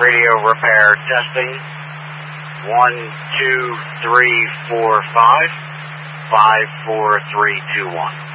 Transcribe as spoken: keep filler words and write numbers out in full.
Radio repair testing. One, two, three, four, five. Five, four, three, two, one.